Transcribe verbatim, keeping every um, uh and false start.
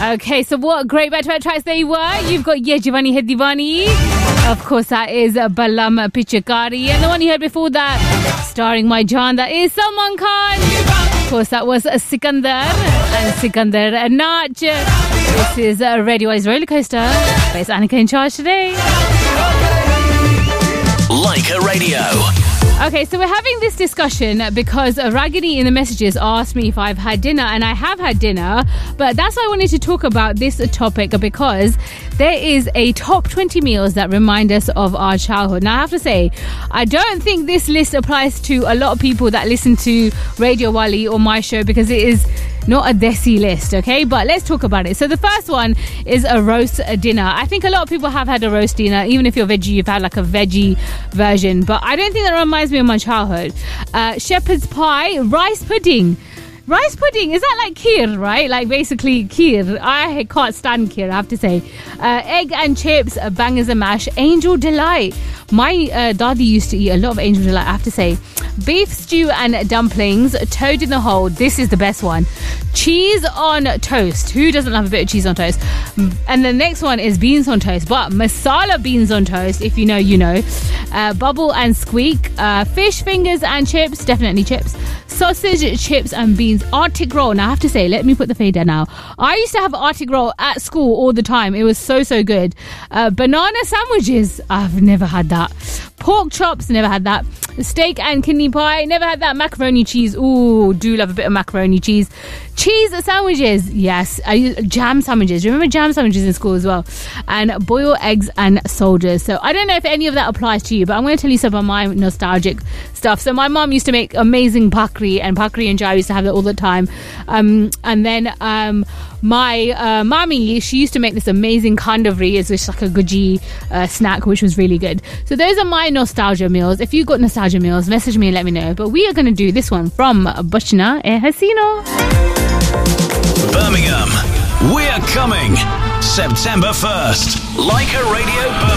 Okay, so what great back-to-back tracks they were. You've got Ye Jawani Hai Diwani. Of course, that is Balam Pichakari. And the one you heard before that, starring my Jaan, that is Salman Khan. Of course, that was Sikandar and Sikandar Naach. This is a Radio Wise Roller Coaster. It's Annika in charge today. Leica Radio. Okay, so we're having this discussion because Ragini in the messages asked me if I've had dinner, and I have had dinner, but that's why I wanted to talk about this topic, because there is a top twenty meals that remind us of our childhood. Now, I have to say, I don't think this list applies to a lot of people that listen to Radio Wali or my show, because it is not a desi list, okay? But let's talk about it. So the first one is a roast dinner. I think a lot of people have had a roast dinner. Even if you're veggie, you've had like a veggie version. But I don't think that reminds me of my childhood. Uh, shepherd's pie, rice pudding. Rice pudding, is that like kheer, right? Like basically kheer. I can't stand kheer, I have to say. Uh, egg and chips, uh, bangers and mash, angel delight. My uh, daddy used to eat a lot of angel delight, I have to say. Beef stew and dumplings, toad in the hole. This is the best one. Cheese on toast. Who doesn't love a bit of cheese on toast? And the next one is beans on toast, but masala beans on toast. If you know, you know. Uh, bubble and squeak. Uh, fish fingers and chips. Definitely chips. Sausage, chips and beans. Arctic roll. Now I have to say, let me put the fader now. I used to have Arctic roll at school all the time. It was so, so good. Uh, banana sandwiches. I've never had that. Pork chops. Never had that. Steak and kidney pie. Never had that. Macaroni cheese. Ooh, do love a bit of macaroni cheese. Cheese sandwiches. Yes. I use jam sandwiches. Remember jam sandwiches in school as well. And boiled eggs and soldiers. So I don't know if any of that applies to you, but I'm going to tell you some of my nostalgic stuff. So my mom used to make amazing bhakri, and bhakri and jai used to have that all the time. Um, and then um, my uh, mummy, she used to make this amazing khandavri. It's just like a guji uh, snack, which was really good. So those are my nostalgia meals. If you've got nostalgia meals, message me and let me know. But we are going to do this one from Bachna e Hasino. Birmingham, we're coming September first. Leica Radio Birmingham.